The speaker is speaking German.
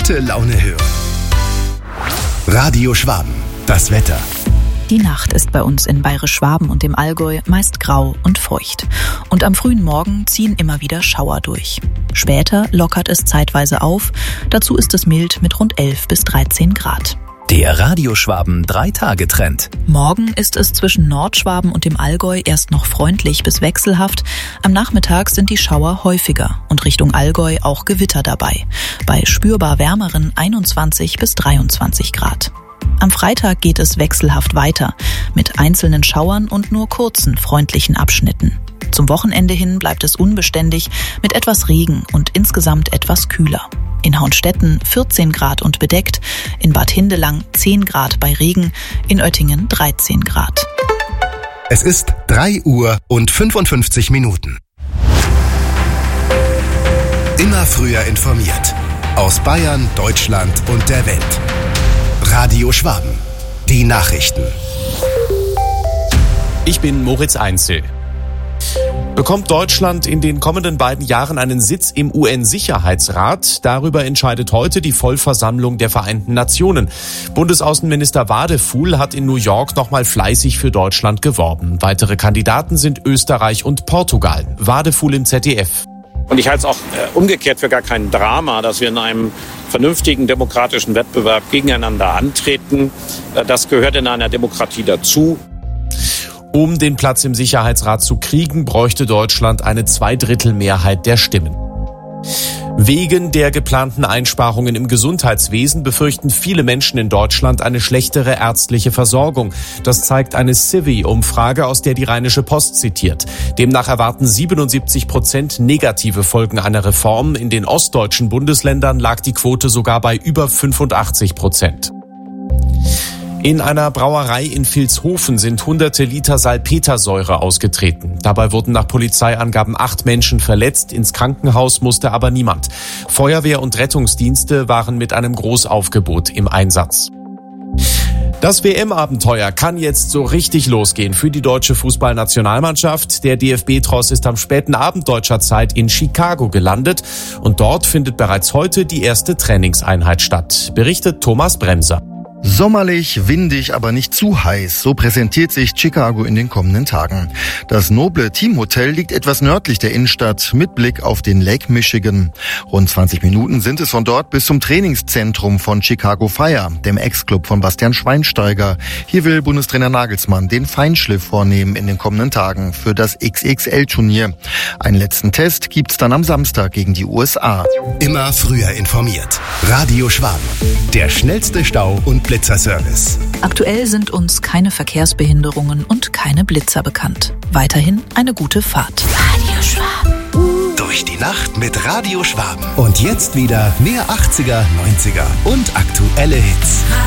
gute Laune hören. Radio Schwaben, das Wetter. Die Nacht ist bei uns in Bayerisch-Schwaben und dem Allgäu meist grau und feucht. Und am frühen Morgen ziehen immer wieder Schauer durch. Später lockert es zeitweise auf. Dazu ist es mild mit rund 11 bis 13 Grad. Der Radio Schwaben 3-Tage-Trend. Morgen ist es zwischen Nordschwaben und dem Allgäu erst noch freundlich bis wechselhaft. Am Nachmittag sind die Schauer häufiger und Richtung Allgäu auch Gewitter dabei. Bei spürbar wärmeren 21 bis 23 Grad. Am Freitag geht es wechselhaft weiter, mit einzelnen Schauern und nur kurzen, freundlichen Abschnitten. Zum Wochenende hin bleibt es unbeständig mit etwas Regen und insgesamt etwas kühler. In Hauenstetten 14 Grad und bedeckt, in Bad Hindelang 10 Grad bei Regen, in Oettingen 13 Grad. Es ist 3 Uhr und 55 Minuten. Immer früher informiert. Aus Bayern, Deutschland und der Welt. Radio Schwaben. Die Nachrichten. Ich bin Moritz Einzel. Bekommt Deutschland in den kommenden beiden Jahren einen Sitz im UN-Sicherheitsrat? Darüber entscheidet heute die Vollversammlung der Vereinten Nationen. Bundesaußenminister Wadefuhl hat in New York nochmal fleißig für Deutschland geworben. Weitere Kandidaten sind Österreich und Portugal. Wadefuhl im ZDF. Und ich halte es auch umgekehrt für gar kein Drama, dass wir in einem vernünftigen demokratischen Wettbewerb gegeneinander antreten. Das gehört in einer Demokratie dazu. Um den Platz im Sicherheitsrat zu kriegen, bräuchte Deutschland eine 2/3 der Stimmen. Wegen der geplanten Einsparungen im Gesundheitswesen befürchten viele Menschen in Deutschland eine schlechtere ärztliche Versorgung. Das zeigt eine Civi-Umfrage, aus der die Rheinische Post zitiert. Demnach erwarten 77% negative Folgen einer Reform. In den ostdeutschen Bundesländern lag die Quote sogar bei über 85%. In einer Brauerei in Vilshofen sind hunderte Liter Salpetersäure ausgetreten. Dabei wurden nach Polizeiangaben 8 Menschen verletzt. Ins Krankenhaus musste aber niemand. Feuerwehr und Rettungsdienste waren mit einem Großaufgebot im Einsatz. Das WM-Abenteuer kann jetzt so richtig losgehen für die deutsche Fußballnationalmannschaft. Der DFB-Tross ist am späten Abend deutscher Zeit in Chicago gelandet. Und dort findet bereits heute die erste Trainingseinheit statt, berichtet Thomas Bremser. Sommerlich, windig, aber nicht zu heiß. So präsentiert sich Chicago in den kommenden Tagen. Das noble Teamhotel liegt etwas nördlich der Innenstadt mit Blick auf den Lake Michigan. Rund 20 Minuten sind es von dort bis zum Trainingszentrum von Chicago Fire, dem Ex-Club von Bastian Schweinsteiger. Hier will Bundestrainer Nagelsmann den Feinschliff vornehmen in den kommenden Tagen für das XXL-Turnier. Einen letzten Test gibt's dann am Samstag gegen die USA. Immer früher informiert. Radio Schwaben. Der schnellste Stau- und Blitzerservice. Aktuell sind uns keine Verkehrsbehinderungen und keine Blitzer bekannt. Weiterhin eine gute Fahrt. Radio Schwaben. Durch die Nacht mit Radio Schwaben. Und jetzt wieder mehr 80er, 90er und aktuelle Hits.